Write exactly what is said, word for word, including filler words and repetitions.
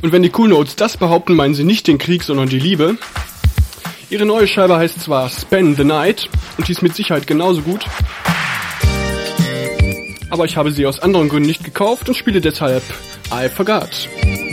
Und wenn die Cool Notes das behaupten, meinen sie nicht den Krieg, sondern die Liebe. Ihre neue Scheibe heißt zwar Spend the Night und die ist mit Sicherheit genauso gut. Aber ich habe sie aus anderen Gründen nicht gekauft und spiele deshalb I Forgot.